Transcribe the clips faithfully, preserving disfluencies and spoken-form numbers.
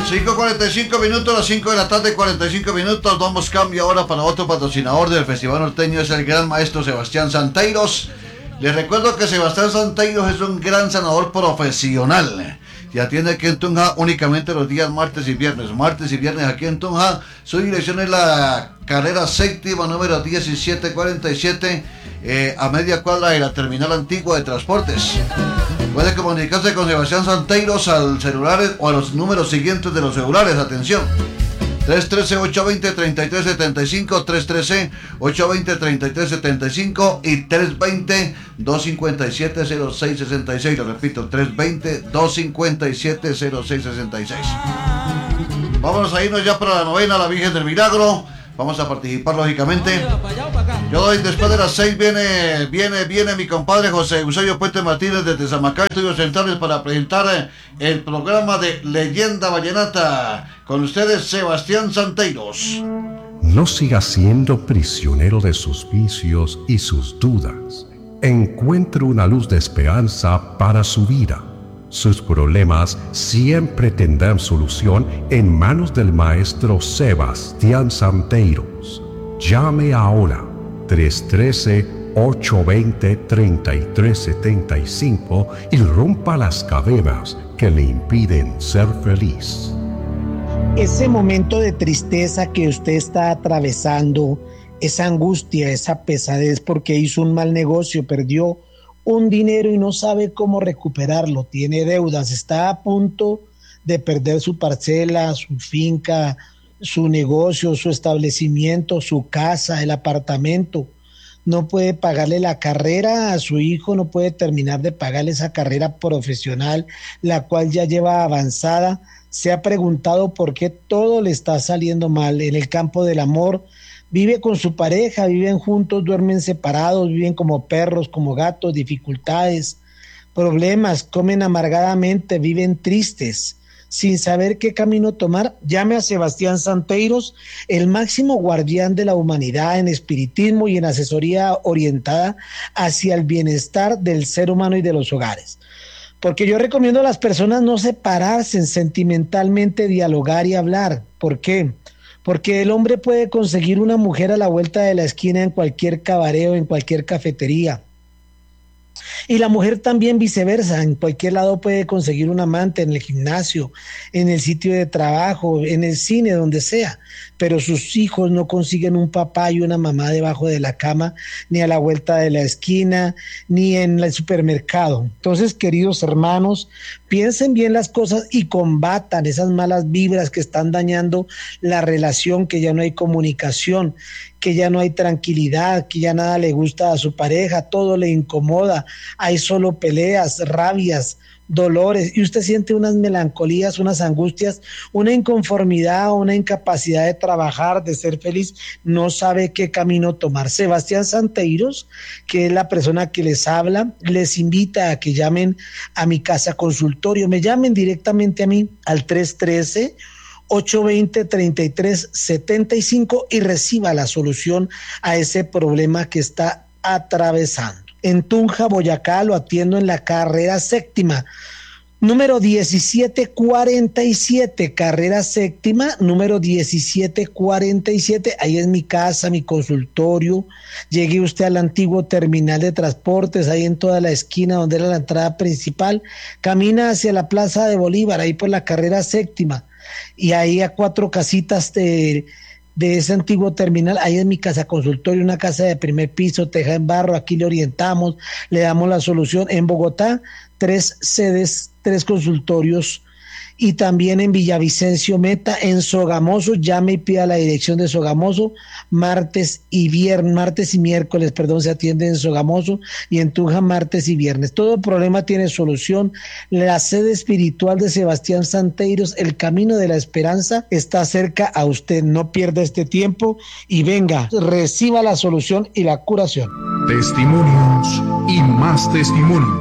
cinco cuarenta y cinco minutos, las cinco de la tarde, cuarenta y cinco minutos. Damos cambio ahora para otro patrocinador del Festival Norteño, es el gran maestro Sebastián Santeiros. Les recuerdo que Sebastián Santeiros es un gran sanador profesional. Y atiende aquí en Tunja únicamente los días martes y viernes. Martes y viernes aquí en Tunja. Su dirección es la carrera séptima, número diecisiete cuarenta y siete, eh, a media cuadra de la terminal antigua de transportes. Puede comunicarse con Sebastián Santeiros al celular o a los números siguientes de los celulares. Atención: tres uno tres, ocho dos cero, tres tres siete cinco, tres uno tres, ocho dos cero, tres tres siete cinco y tres dos cero, dos cinco siete, cero seis seis seis. Lo repito, tres dos cero, dos cinco siete, cero seis seis seis. Vámonos a irnos ya para la novena, la Virgen del Milagro. Vamos a participar lógicamente. Yo doy después de las seis, viene, viene, viene mi compadre José Eusebio Puente Martínez desde Zamacá, Estudios Centrales, para presentar el programa de Leyenda Vallenata. Con ustedes, Sebastián Santeiros. No siga siendo prisionero de sus vicios y sus dudas. Encuentre una luz de esperanza para su vida. Sus problemas siempre tendrán solución en manos del maestro Sebastián Santeiros. Llame ahora tres uno tres, ocho dos cero, tres tres siete cinco y rompa las cadenas que le impiden ser feliz. Ese momento de tristeza que usted está atravesando, esa angustia, esa pesadez porque hizo un mal negocio, perdió un dinero y no sabe cómo recuperarlo, tiene deudas, está a punto de perder su parcela, su finca, su negocio, su establecimiento, su casa, el apartamento. No puede pagarle la carrera a su hijo, no puede terminar de pagarle esa carrera profesional, la cual ya lleva avanzada. Se ha preguntado por qué todo le está saliendo mal. En el campo del amor, vive con su pareja, viven juntos, duermen separados, viven como perros, como gatos, dificultades, problemas, comen amargadamente, viven tristes, sin saber qué camino tomar. Llame a Sebastián Santeiros, el máximo guardián de la humanidad en espiritismo y en asesoría orientada hacia el bienestar del ser humano y de los hogares. Porque yo recomiendo a las personas no separarse, sentimentalmente dialogar y hablar. ¿Por qué? Porque el hombre puede conseguir una mujer a la vuelta de la esquina en cualquier cabaret o en cualquier cafetería. Y la mujer también viceversa, en cualquier lado puede conseguir un amante, en el gimnasio, en el sitio de trabajo, en el cine, donde sea. Pero sus hijos no consiguen un papá y una mamá debajo de la cama, ni a la vuelta de la esquina, ni en el supermercado. Entonces, queridos hermanos, piensen bien las cosas y combatan esas malas vibras que están dañando la relación, que ya no hay comunicación, que ya no hay tranquilidad, que ya nada le gusta a su pareja, todo le incomoda, hay solo peleas, rabias, dolores, y usted siente unas melancolías, unas angustias, una inconformidad, una incapacidad de trabajar, de ser feliz, no sabe qué camino tomar. Sebastián Santeiros, que es la persona que les habla, les invita a que llamen a mi casa consultorio, me llamen directamente a mí al tres uno tres, ocho dos cero, tres tres siete cinco y reciba la solución a ese problema que está atravesando. En Tunja, Boyacá, lo atiendo en la carrera séptima, número diecisiete cuarenta y siete, carrera séptima, número diecisiete cuarenta y siete, ahí es mi casa, mi consultorio. Llegue usted al antiguo terminal de transportes, ahí en toda la esquina donde era la entrada principal, camina hacia la Plaza de Bolívar, ahí por la carrera séptima, y ahí a cuatro casitas de... de ese antiguo terminal, ahí es mi casa consultorio, una casa de primer piso, teja en barro, aquí le orientamos, le damos la solución. En Bogotá, tres sedes, tres consultorios, y también en Villavicencio Meta, en Sogamoso, llame y pida la dirección de Sogamoso, martes y viernes, martes y miércoles, perdón, se atiende en Sogamoso, y en Tunja martes y viernes. Todo problema tiene solución. La sede espiritual de Sebastián Santeiros, el camino de la esperanza, está cerca a usted. No pierda este tiempo y venga, reciba la solución y la curación. Testimonios y más testimonios.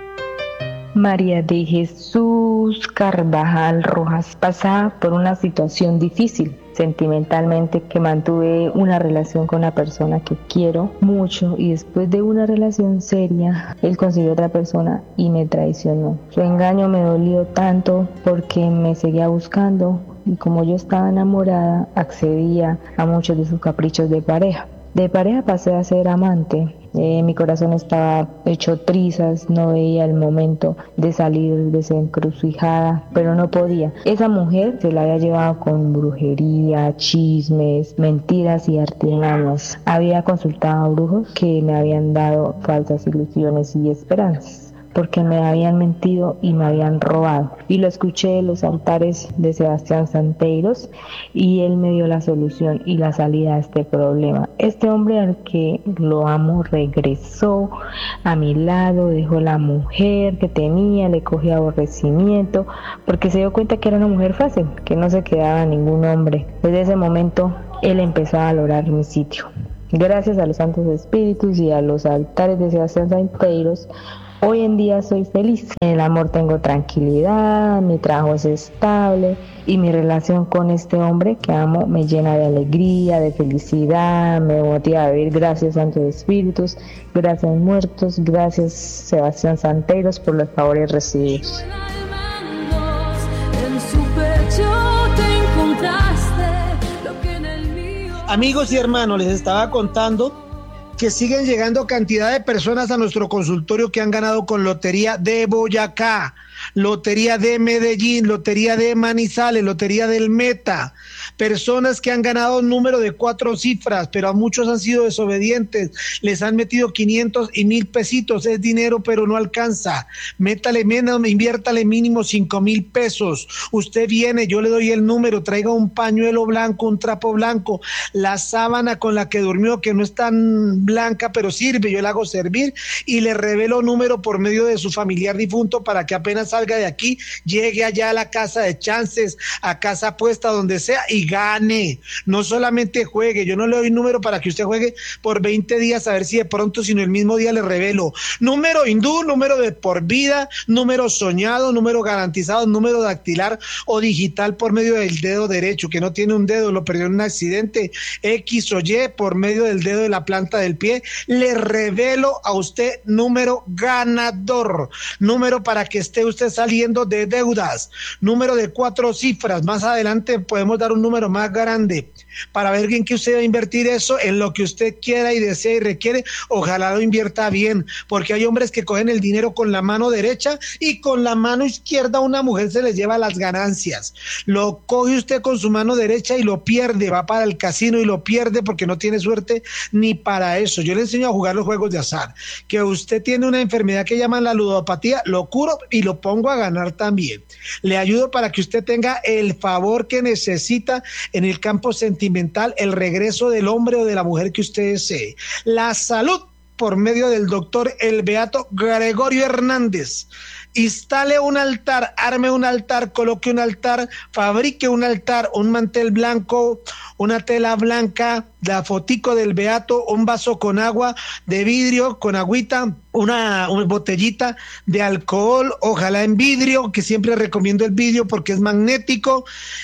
María de Jesús Carvajal Rojas pasaba por una situación difícil. sentimentalmente, que mantuve una relación con la persona que quiero mucho y después de una relación seria, él consiguió otra persona y me traicionó. Su engaño me dolió tanto porque me seguía buscando y como yo estaba enamorada, accedía a muchos de sus caprichos de pareja. De pareja pasé a ser amante. Eh, mi corazón estaba hecho trizas, no veía el momento de salir de esa encrucijada, pero no podía. Esa mujer se la había llevado con brujería, chismes, mentiras y artimañas. Había consultado a brujos que me habían dado falsas ilusiones y esperanzas, porque me habían mentido y me habían robado. Y lo escuché en los altares de Sebastián Santeiros y él me dio la solución y la salida a este problema. Este hombre al que lo amo regresó a mi lado, dejó la mujer que tenía, le cogió aborrecimiento, porque se dio cuenta que era una mujer fácil, que no se quedaba ningún hombre. Desde ese momento él empezó a valorar mi sitio. Gracias a los santos espíritus y a los altares de Sebastián Santeiros, hoy en día soy feliz. En el amor tengo tranquilidad, mi trabajo es estable y mi relación con este hombre que amo me llena de alegría, de felicidad, me motiva a vivir. Gracias Santos Espíritus, gracias muertos, gracias Sebastián Santeiros por los favores recibidos. Amigos y hermanos, les estaba contando que siguen llegando cantidad de personas a nuestro consultorio que han ganado con Lotería de Boyacá, Lotería de Medellín, Lotería de Manizales, Lotería del Meta. Personas que han ganado un número de cuatro cifras, pero a muchos han sido desobedientes. Les han metido quinientos y mil pesitos. Es dinero, pero no alcanza. Métale menos, inviértale mínimo cinco mil pesos. Usted viene, yo le doy el número, traiga un pañuelo blanco, un trapo blanco, la sábana con la que durmió, que no es tan blanca, pero sirve, yo la hago servir y le revelo número por medio de su familiar difunto para que apenas salga de aquí, llegue allá a la casa de chances, a casa apuesta, donde sea, y gane. No solamente juegue, yo no le doy número para que usted juegue por veinte días a ver si de pronto, sino el mismo día le revelo número hindú, número de por vida, número soñado, número garantizado, número dactilar o digital por medio del dedo derecho, que no tiene un dedo, lo perdió en un accidente, X o Y por medio del dedo de la planta del pie. Le revelo a usted número ganador, número para que esté usted saliendo de deudas, número de cuatro cifras. Más adelante podemos dar un número más grande para ver en qué usted va a invertir eso, en lo que usted quiera y desea y requiere. Ojalá lo invierta bien, porque hay hombres que cogen el dinero con la mano derecha y con la mano izquierda una mujer se les lleva las ganancias. Lo coge usted con su mano derecha y lo pierde, va para el casino y lo pierde porque no tiene suerte ni para eso. Yo le enseño a jugar los juegos de azar. Que usted tiene una enfermedad que llaman la ludopatía, lo curo y lo pongo a ganar también. Le ayudo para que usted tenga el favor que necesita en el campo sentimental, el regreso del hombre o de la mujer que usted desee. La salud por medio del doctor el beato Gregorio Hernández. Instale un altar, arme un altar, coloque un altar, fabrique un altar, un mantel blanco, una tela blanca, la fotico del beato, un vaso con agua de vidrio, con agüita, una, una botellita de alcohol, ojalá en vidrio, que siempre recomiendo el vidrio porque es magnético.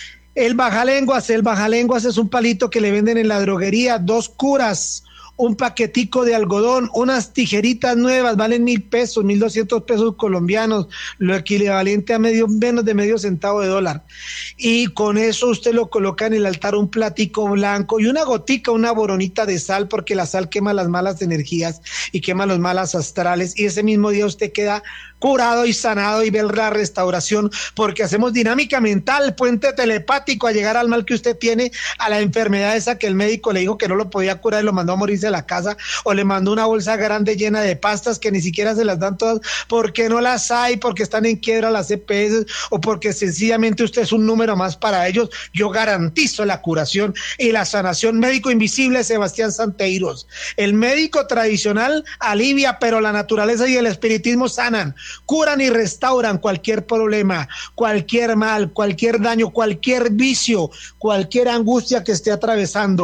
El bajalenguas, el bajalenguas es un palito que le venden en la droguería, dos curas, un paquetico de algodón, unas tijeritas nuevas, valen mil pesos, mil doscientos pesos colombianos, lo equivalente a medio, menos de medio centavo de dólar. Y con eso usted lo coloca en el altar, un platico blanco y una gotica, una boronita de sal, porque la sal quema las malas energías y quema los malas astrales, y ese mismo día usted queda curado y sanado y ve la restauración, porque hacemos dinámica mental, puente telepático a llegar al mal que usted tiene, a la enfermedad esa que el médico le dijo que no lo podía curar y lo mandó a morirse a la casa, o le mandó una bolsa grande llena de pastas que ni siquiera se las dan todas porque no las hay, porque están en quiebra las E P S o porque sencillamente usted es un número más para ellos. Yo garantizo la curación y la sanación. Médico invisible Sebastián Santeiros. El médico tradicional alivia, pero la naturaleza y el espiritismo sanan, curan y restauran cualquier problema, cualquier mal, cualquier daño, cualquier vicio, cualquier angustia que esté atravesando.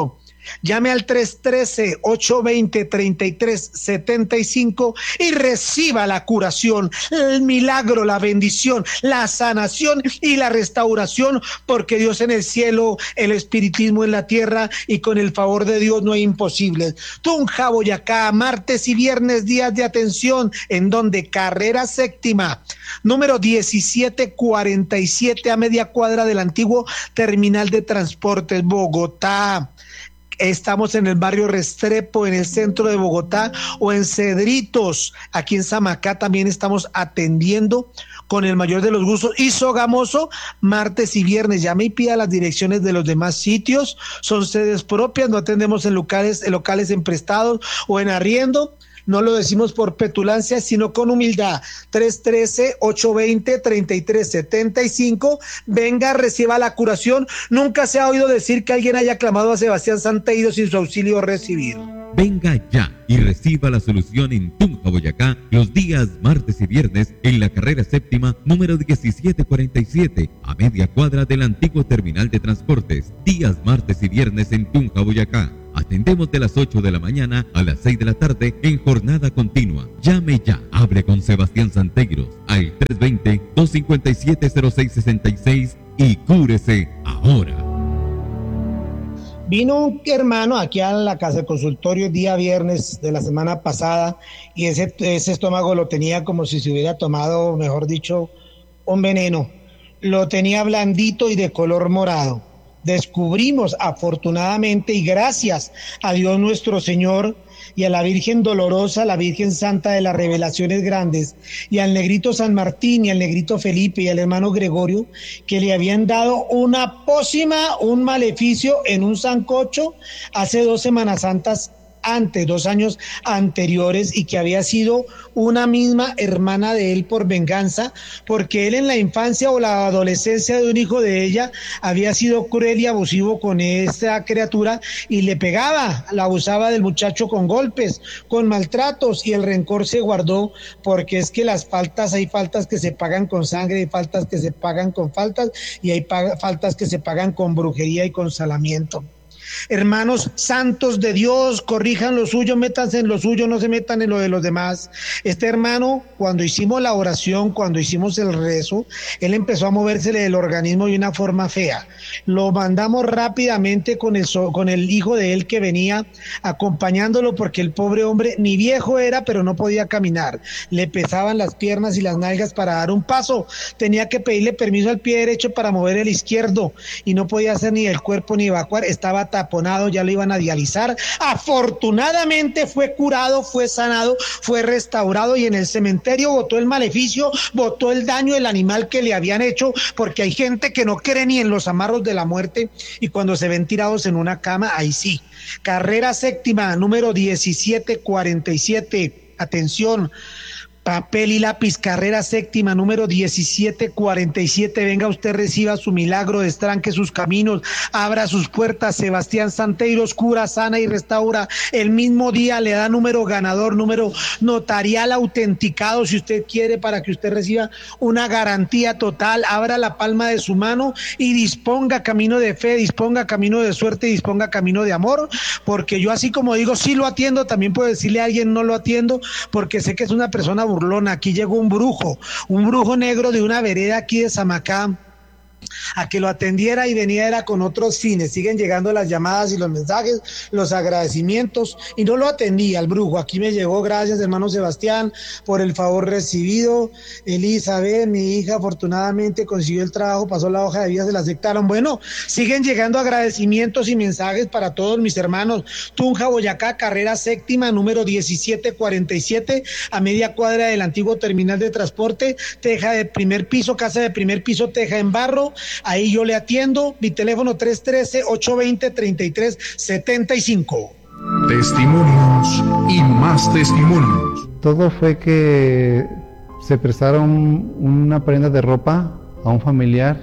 Llame al tres uno tres, ocho dos cero, tres tres siete cinco y reciba la curación, el milagro, la bendición, la sanación y la restauración, porque Dios en el cielo, el espiritismo en la tierra, y con el favor de Dios no hay imposibles. Tunja, Boyacá, martes y viernes, días de atención, en donde carrera séptima, número diecisiete cuarenta y siete, a media cuadra del antiguo terminal de transportes, Bogotá. Estamos en el barrio Restrepo, en el centro de Bogotá, o en Cedritos, aquí en Samacá también estamos atendiendo con el mayor de los gustos. Y Sogamoso, martes y viernes. Llame y pida las direcciones de los demás sitios, son sedes propias, no atendemos en locales, en locales emprestados o en arriendo. No lo decimos por petulancia, sino con humildad. tres uno tres, ocho dos cero, tres tres siete cinco. Venga, reciba la curación. Nunca se ha oído decir que alguien haya clamado a Sebastián Santeiro sin su auxilio recibido. Venga ya y reciba la solución en Tunja, Boyacá, los días martes y viernes en la carrera séptima, número diecisiete cuarenta y siete, a media cuadra del antiguo terminal de transportes. Días martes y viernes en Tunja, Boyacá. Atendemos de las ocho de la mañana a las seis de la tarde en jornada continua. Llame ya, hable con Sebastián Santeiros al tres dos cero, dos cinco siete, cero seis seis seis y cúrese ahora. Vino un hermano aquí a la casa de consultorio el día viernes de la semana pasada y ese, ese estómago lo tenía como si se hubiera tomado, mejor dicho, un veneno. Lo tenía blandito y de color morado. Descubrimos afortunadamente y gracias a Dios nuestro Señor y a la Virgen Dolorosa, la Virgen Santa de las Revelaciones Grandes, y al negrito San Martín y al negrito Felipe y al hermano Gregorio, que le habían dado una pócima, un maleficio en un sancocho hace dos Semanas Santas antes, dos años anteriores, y que había sido una misma hermana de él por venganza, porque él en la infancia o la adolescencia de un hijo de ella había sido cruel y abusivo con esta criatura y le pegaba, la abusaba del muchacho con golpes, con maltratos, y el rencor se guardó, porque es que las faltas, hay faltas que se pagan con sangre, hay faltas que se pagan con faltas y hay faltas que se pagan con brujería y con salamiento. Hermanos santos de Dios, corrijan lo suyo, métanse en lo suyo, no se metan en lo de los demás. Este hermano, cuando hicimos la oración, cuando hicimos el rezo, él empezó a movérsele del organismo de una forma fea. Lo mandamos rápidamente con el, con el hijo de él que venía acompañándolo, porque el pobre hombre ni viejo era, pero no podía caminar. Le pesaban las piernas y las nalgas para dar un paso. Tenía que pedirle permiso al pie derecho para mover el izquierdo y no podía hacer ni el cuerpo ni evacuar. Estaba taponado, ya lo iban a dializar. Afortunadamente fue curado, fue sanado, fue restaurado, y en el cementerio botó el maleficio, botó el daño del animal que le habían hecho, porque hay gente que no cree ni en los amarros de la muerte, y cuando se ven tirados en una cama, ahí sí. Carrera séptima, número diecisiete cuarenta y siete. Atención, papel y lápiz, carrera séptima, número diecisiete cuarenta y siete. Venga usted, reciba su milagro, destranque sus caminos, abra sus puertas. Sebastián Santeiros cura, sana y restaura. El mismo día le da número ganador, número notarial autenticado, si usted quiere, para que usted reciba una garantía total. Abra la palma de su mano y disponga camino de fe, disponga camino de suerte, disponga camino de amor, porque yo, así como digo, sí lo atiendo, también puedo decirle a alguien no lo atiendo, porque sé que es una persona burlona. Aquí llegó un brujo, un brujo negro de una vereda aquí de Samacá, a que lo atendiera, y venía era con otros fines. Siguen llegando las llamadas y los mensajes, los agradecimientos, y no lo atendí al brujo. Aquí me llegó: gracias, hermano Sebastián, por el favor recibido. Elizabeth, mi hija, afortunadamente consiguió el trabajo, pasó la hoja de vida, se la aceptaron. Bueno, siguen llegando agradecimientos y mensajes para todos mis hermanos. Tunja, Boyacá, carrera séptima, número diecisiete cuarenta y siete, a media cuadra del antiguo terminal de transporte, teja de primer piso, casa de primer piso, teja en barro. Ahí yo le atiendo. Mi teléfono tres uno tres, ocho dos cero, tres tres siete cinco. Testimonios y más testimonios. Todo fue que se prestaron una prenda de ropa a un familiar,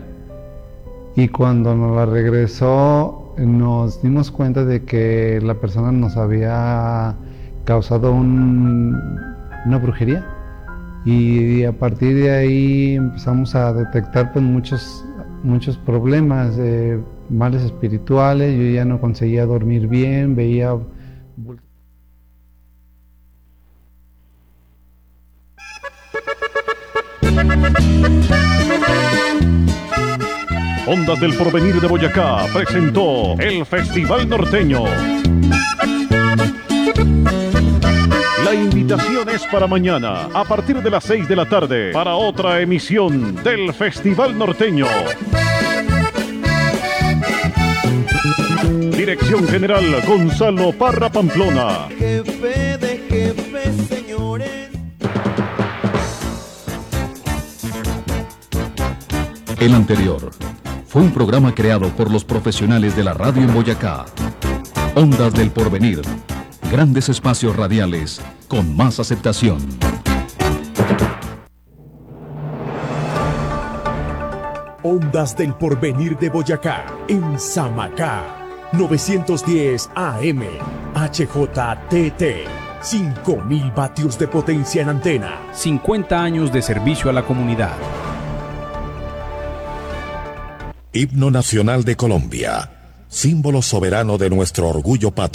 y cuando nos la regresó nos dimos cuenta de que la persona nos había causado un, una brujería, y a partir de ahí empezamos a detectar pues muchos muchos problemas, de males espirituales, yo ya no conseguía dormir bien, veía... Ondas del Porvenir de Boyacá presentó el Festival Norteño. La invitación es para mañana, a partir de las seis de la tarde, para otra emisión del Festival Norteño. Dirección General Gonzalo Parra Pamplona. Jefe de jefes, señores. El anterior fue un programa creado por los profesionales de la radio en Boyacá. Ondas del Porvenir. Grandes espacios radiales con más aceptación. Ondas del Porvenir de Boyacá en Samacá. novecientos diez A M. H J T T. cinco mil vatios de potencia en antena. cincuenta años de servicio a la comunidad. Himno Nacional de Colombia. Símbolo soberano de nuestro orgullo patrio.